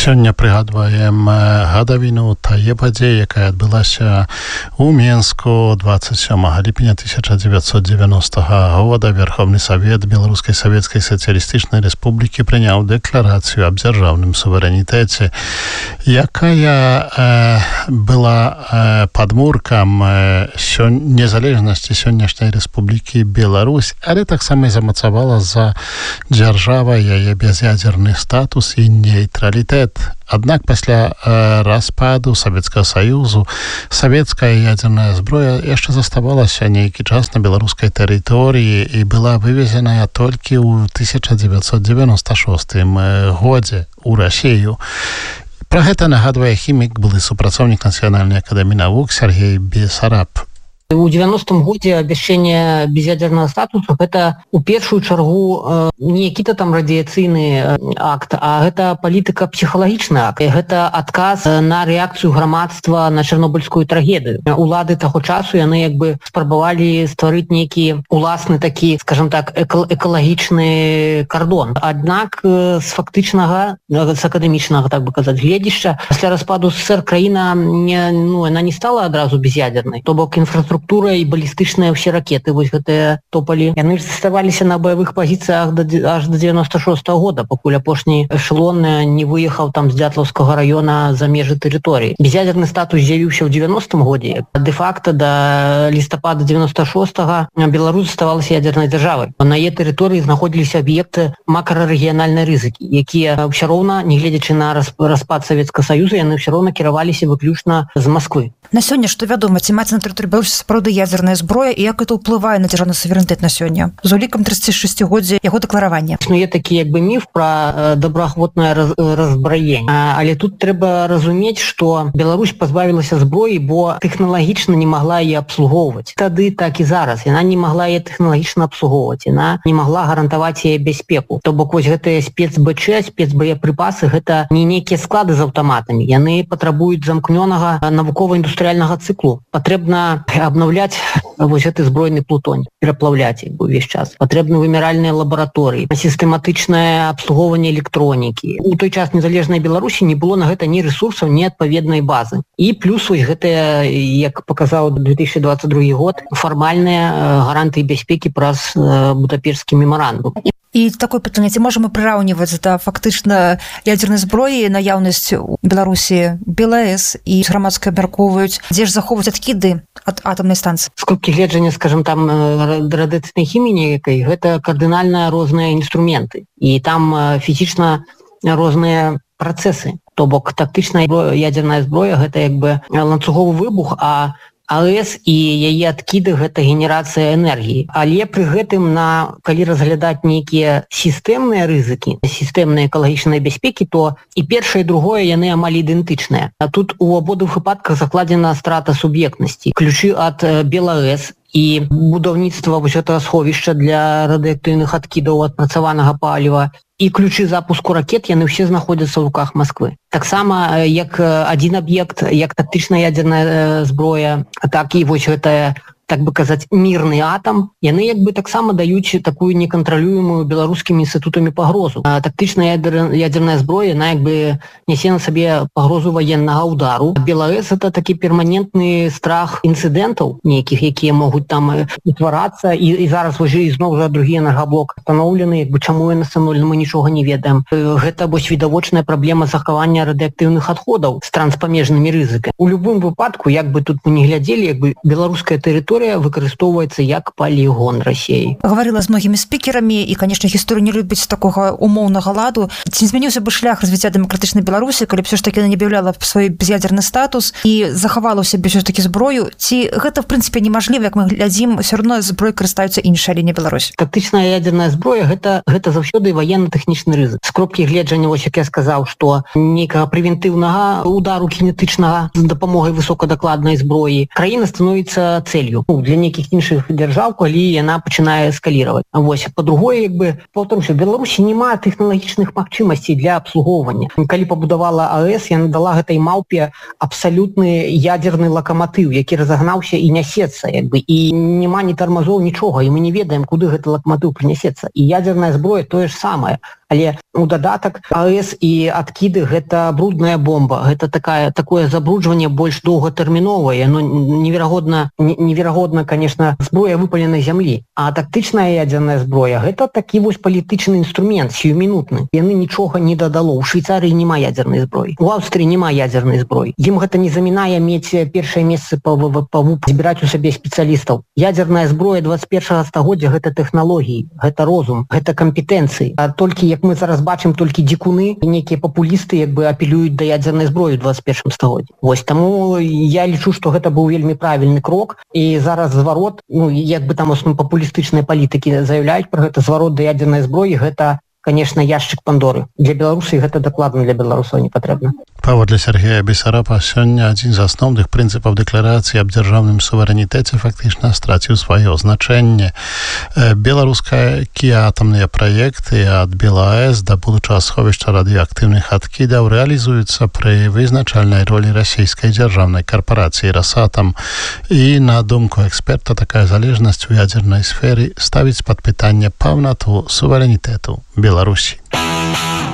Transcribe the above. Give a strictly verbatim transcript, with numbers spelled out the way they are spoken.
Сёння прыгадваем гадавіну тае падзеі, якая адбылася ў Менску двадцать сёмага ліпеня тысяча девятьсот девяностого года. Верховны Савет Беларускай Савецкай Сацыялістычнай Рэспублікі прыняў дэкларацыю аб дзяржаўным суверэнітэце, якая э, была э, падмуркам э, сён... незалежнасці сённяшняй Рэспублікі Беларусь, але таксама і замацавала за дзяржавай яе бяз'ядзерны статус і нейтралітэт. Аднак пасля э, распаду Савецкага Саюзу савецкая ядзерная зброя яшчэ заставалася нейкі час на беларускай тэрыторыі і была вывезеная толькі ў тысяча девятьсот девяносто шостым годзе ў Расію. Пра гэта нагадвае хімік, былы супрацоўнік Нацыянальнай акадэміі навук Сергей Бесараб. У девяностым годзе абвяшчэнне без'ядзернага статусу гэта у першую чаргу э, не які-то там радыяцыйны акт, а гэта палітыка псіхалагічны акт. Гэта адказ на рэакцыю грамадства на чарнобыльскую трагедыю. Улады таго часу яны як бы спрабавалі стварыць нейкі уласны такі, скажем так, эко экалагічны кардон. Аднак э, з фактычнага, з акадэмічнага, так бы казаць, гледзішча, пасля распаду СССР краіна не, ну, яна не стала адразу без'ядзернай. То бок інфраструктура структура і балістычныя ўсе ракеты, вось гэтыя топалі. Яны ж заставаліся на баявых пазіцыях да, аж до девяносто шостого года, пакуль апошні эшелон не выехаў там з Дятлаўскага раёна за межы тэрыторыі. Без'ядзерны статус з'явіўся ў девяностым годзе. Дэ-факта да лістапада девяносто шостого Беларусь заставалася ядзернай дзяржавай. На яе тэрыторыі знаходзіліся аб'екты макрарэгіянальнай рызыкі, якія ўсё роўна, нягледзячы на распад Савецкага Саюза, яны ўсё роўна кіраваліся выключна з Масквы. На сёння што вядома, ці маецца на тэрыторыі Беларусі сапраўды ядзерная зброя і як гэта ўплывае на дзяржаўны суверэнітэт на сёння з улікам тридцатишестигоддзя яго дэкларавання? Існуе такі як бы міф пра добраахвотнае раз, разбраенне, але тут трэба разумець, што Беларусь пазбавілася зброі, бо тэхналагічна не магла яе абслугоўваць. Тады так і зараз яна не магла яе тэхналагічна абслугоўваць, яна не магла гарантаваць яе бяспеку. То бок вось гэтыя спецБЧ, спецбаепрыпасы гэта не нейкія склады з аўтаматамі, яны патрабуюць замкнёнага навукова-індустрыяльнага цыклу. Патрэбна обновлять вось гэты збройны плутонь, пераплаўляць іх увесь час. Патрэбны вымяральныя лабараторыі, сістэматычнае абслугоўванне электронікі. У той час незалежнай Беларусі не было на гэта ні рэсурсаў, ні адпаведнай базы. І плюс вось гэтыя, як паказаў две тысячи двадцать другі год, фармальныя гарантыі бяспекі праз Будапешскі мемарандум. І такое пытанне, ці можам мы прыраўніваць да фактычна ядзернай зброі наяўнасць у Беларусі БелАЭС і грамадская абмяркоўваюць, дзе ж захоўваць адкіды ад атамнай станцыі? З кропкі гледжання, скажем, там радыацыйнай хіміі нейкай, гэта кардынальна розныя інструменты. І там фізічна розныя працэсы. То бок тактычная ядзерная зброя гэта як бы ланцуговы выбух, а АЭС і яе адкіды гэта генерацыя энергіі. Але пры гэтым, на калі разглядаць нейкія сістэмныя рызыкі, сістэмныя экалагічнай бяспекі, то і першае і другое яны амаль ідэнтычныя. А тут у абодвух выпадках закладзена страта суб'ектнасці. Ключы ад БелАЭС і будаўніцтва вось гэтага сховішча для радыактыўных адкідаў адпрацаванага паліва і ключы запуску ракет, яны ўсе знаходзяцца ў руках Масквы. Таксама як адзін аб'ект, як тактычная ядзерная зброя, так і вось гэтая, так бы казаць, мірны атам, яны як бы таксама даюць такую некантралюемую беларускімі інстытутамі пагрозу. Тактычная ядзерная зброя, яна як бы нясе на сабе пагрозу ваеннага ўдару. БелАЭС это такі перманентны страх інцыдэнтаў нейкіх, якія могуць там утварацца, і, і зараз вось ізноў жа другі энергаблок устаноўлены, як бы чаму яны становлены, мы нічога не ведаем. Гэта вось відавочная праблема захавання радыактыўных адходаў з транспамежнымі рызыкамі. У любым выпадку, як бы тут мы не глядзелі, як бы беларуская тэрыторыя выкарыстоўваецца як палігон Расіі. Гаварыла з многімі спікерамі, і, канешне, гісторыя не любіць такога умоўнага ладу. Ці змяніўся бы шлях развіцця дэмакратычнай Беларусі, калі б ўсё ж такі яна не аб'яўляла свой без'ядзерны статус і захавала ў сябе ўсё ж такі зброю? Ці гэта, в прынцыпе, немажліва, як мы глядзім, ўсё роўно зброй карыстаюцца іншая, але не Беларусь? Тактычная ядзерная зброя гэта, гэта заўсёды ваенна-тэхнічны рызык. З кропкі гледжання, вось як я сказаў, што нейкага прэвентыўнага удару кінетычнага з дапамогай высокадакладнай зброі краіна становіцца цэлью для нейкіх іншых дзяржаў, калі яна пачынае эскаліраваць. Вось, па-другое, як бы, паўтаруся, Беларусі няма тэхналагічных магчымасцей для абслугоўвання. Калі пабудавала АЭС, яна дала гэтай маўпе абсалютны ядзерны лакаматыў, які разагнаўся і нясецца, як бы, і няма ні тармазоў, нічога, і мы не ведаем, куды гэты лакаматыў прынясецца. І ядзерная зброя тое ж самае. Але у дадатак АЭС і адкіды гэта брудная бомба, гэта такая такое забруджванне больш доўгатэрміновае, но неверагодна неверагодна, конечно, зброя выпаленай зямлі, а тактычная ядзерная зброя гэта такі вось палітычны інструмент сіюмінутны. Яны нічога не дадало. У Швейцарыі няма ядзернай зброі. У Аўстрыі няма ядзернай зброі. Ім гэта не замінае мець першае месца па ВВП, збіраць у сабе спецыялістаў. Ядзерная зброя двадцать першага стагоддзя гэта тэхналогіі, гэта розум, гэта кампетэнцыі. А толькі, як мы зараз бачым, толькі дзікуны і некія папулісты як бы апелююць да ядзернай зброі ў двадцать першым стагоддзі. Вось таму я лічу, што гэта быў вельмі правільны крок, і зараз зварот, ну як бы там папулістычныя палітыкі заяўляюць пра гэта, зварот да ядзернай зброі гэта, конечно, яшчык Пандоры. Для Беларусі гэта дакладна для беларусаў не патрэбна. Паводле Сергея Бесарапа, сёння адзін з асноўных прынцыпаў дэкларацыі аб дзяржаўным суверэнітэце фактычна страціў сваё значэнне. Беларускія атамныя праекты ад БелАЭС да будучага сховішча радыеактыўных адкідаў рэалізуюцца пры вызначальнай ролі расійскай дзяржаўнай карпорацыі «Росатом». І, на думку эксперта, такая залежнасць у ядзернай сферы ставіць пад пытанне паўнату суверэнітэту Беларусі.